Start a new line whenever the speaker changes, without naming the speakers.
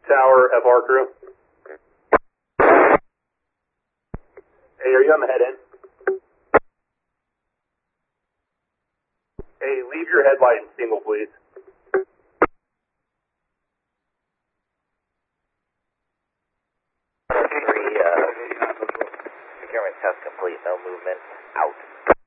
Tower, FR crew. Hey, are you on the head end? Hey, leave your headlight in single, please.
Procurement test complete, no movement, out.